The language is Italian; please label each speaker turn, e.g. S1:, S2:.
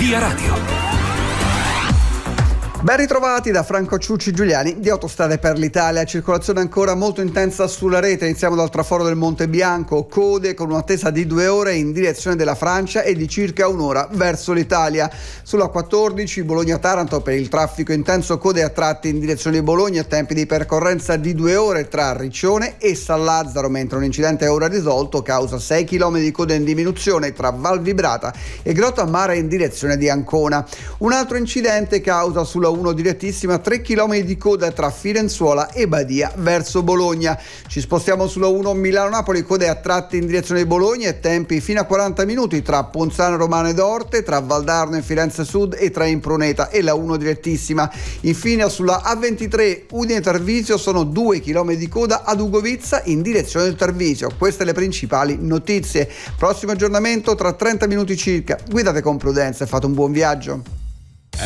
S1: Via Radio.
S2: Ben ritrovati da Franco Ciucci Giuliani di Autostrade per l'Italia. Circolazione ancora molto intensa sulla rete. Iniziamo dal traforo del Monte Bianco, code con un'attesa di 2 ore in direzione della Francia e di circa un'ora verso l'Italia. Sulla 14 Bologna-Taranto per il traffico intenso, code a tratti in direzione di Bologna, tempi di percorrenza di 2 ore tra Riccione e San Lazzaro, mentre un incidente è ora risolto causa 6 km di coda in diminuzione tra Val Vibrata e Grotta Mare in direzione di Ancona. Un altro incidente causa sulla 1 direttissima 3 km di coda tra Firenzuola e Badia verso Bologna. Ci spostiamo sulla 1 Milano-Napoli, code a tratti in direzione di Bologna e tempi fino a 40 minuti tra Ponzano Romano ed Orte, tra Valdarno e Firenze Sud e tra Impruneta e la 1 direttissima. Infine sulla A23 Udine Tarvisio sono 2 km di coda ad Ugovizza in direzione del Tarvisio. Queste le principali notizie. Prossimo aggiornamento tra 30 minuti circa. Guidate con prudenza e fate un buon viaggio.